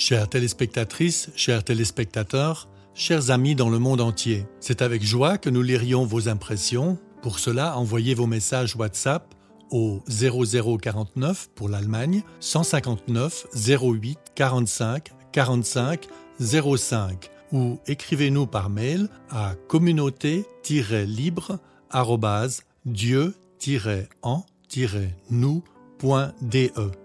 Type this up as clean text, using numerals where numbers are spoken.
Chères téléspectatrices, chers téléspectateurs, chers amis dans le monde entier, c'est avec joie que nous lirions vos impressions. Pour cela, envoyez vos messages WhatsApp au 0049 pour l'Allemagne, 159 08 45 45 05 ou écrivez-nous par mail à communauté-libre@dieu-en-nous.de.